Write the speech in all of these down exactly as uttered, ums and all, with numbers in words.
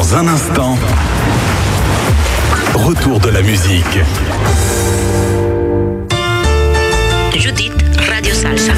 Dans un instant, retour de la musique. Judith, Radio Salsa.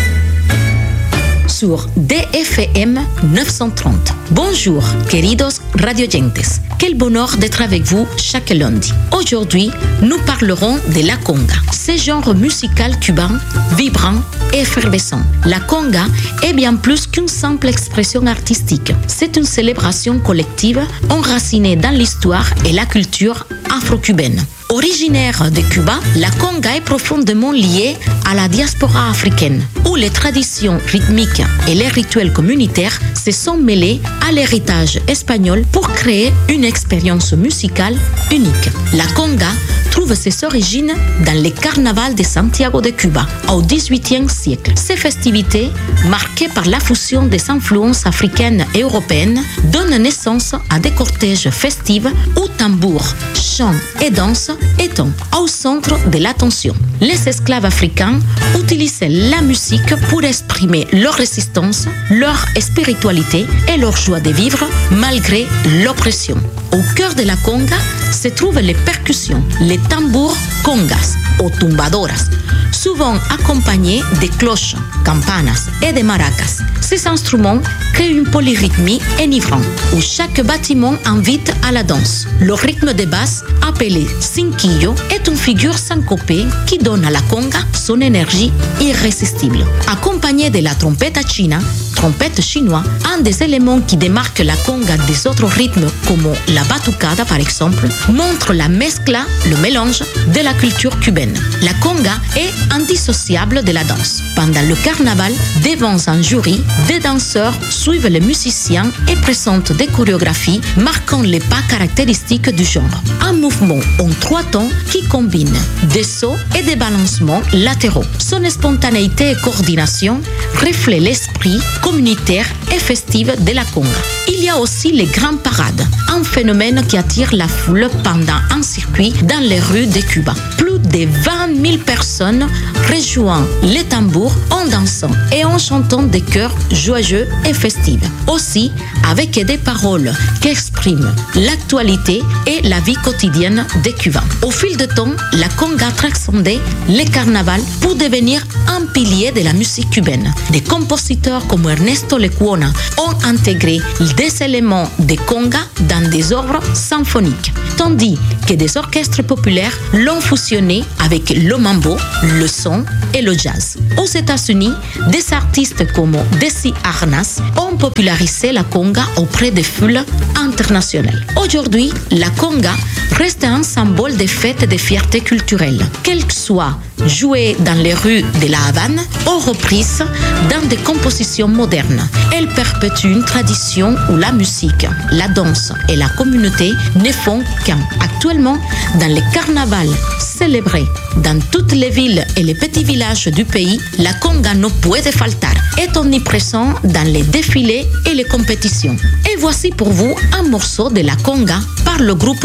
Sur D F M neuf cent trente. Bonjour, queridos radioyentes. Quel bonheur d'être avec vous chaque lundi. Aujourd'hui, nous parlerons de la conga. Ce genre musical cubain, vibrant et effervescent. La conga est bien plus qu'une simple expression artistique. C'est une célébration collective enracinée dans l'histoire et la culture afro-cubaine. Originaire de Cuba, la conga est profondément liée à la diaspora africaine, où les traditions rythmiques et les rituels communautaires se sont mêlés à l'héritage espagnol pour créer une expérience musicale unique. La conga trouve ses origines dans le carnaval de Santiago de Cuba au dix-huitième siècle. Ces festivités, marquées par la fusion des influences africaines et européennes, donnent naissance à des cortèges festifs où tambours, chants et danses étant au centre de l'attention. Les esclaves africains utilisaient la musique pour exprimer leur résistance, leur spiritualité et leur joie de vivre malgré l'oppression. Au cœur de la conga se trouvent les percussions, les tambours congas ou tumbadoras, souvent accompagnés de cloches, campanas et de maracas. Ces instruments créent une polyrythmie enivrante où chaque bâtiment invite à la danse. Le rythme de basse, appelé cinquillo, est une figure syncopée qui donne à la conga son énergie irrésistible. Accompagné de la trompette china, trompette chinoise, un des éléments qui démarque la conga des autres rythmes comme la batucada par exemple, montre la mescla, le mélange de la culture cubaine. La conga est indissociable de la danse. Pendant le carnaval, devant un jury, des danseurs suivent les musiciens et présentent des chorégraphies marquant les pas caractéristiques du genre. Un mouvement en trois temps qui combine des sauts et des balancements latéraux. Son spontanéité et coordination reflètent l'esprit communautaire et festif de la conga. Il y a aussi les grandes parades, un phénomène qui attire la foule pendant un circuit dans les rues de Cuba. Plus de vingt mille personnes rejoignent les tambours en dansant et en chantant des chœurs joyeux et festifs. Aussi avec des paroles qui expriment l'actualité et la vie quotidienne des Cubains. Au fil du temps, la conga a transcendé les carnavals pour devenir un pilier de la musique cubaine. Des compositeurs comme Ernesto Lecuona ont intégré des éléments de conga dans des œuvres symphoniques, tandis que des orchestres populaires l'ont fusionné avec le mambo, le son et le jazz. Aux États-Unis, des artistes comme Desi Arnaz ont popularisé la conga auprès des foules internationales. Aujourd'hui, la conga reste un symbole de fête et de fierté culturelle, qu'elle soit jouée dans les rues de la Havane ou reprise dans des compositions modernes. Elle perpétue une tradition où la musique, la danse et la communauté ne font qu'un. Actuellement, dans les carnavals célébrés dans toutes les villes et les petits villages du pays, la conga no puede faltar, est omniprésent dans les défilés et les compétitions. Et voici pour vous un morceau de la conga par le groupe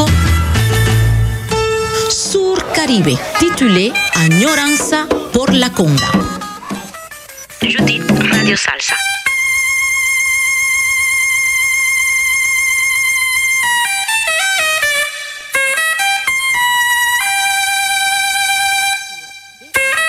Sur Caribe, titulé Añoranza por la conga. Judith, Radio Salsa.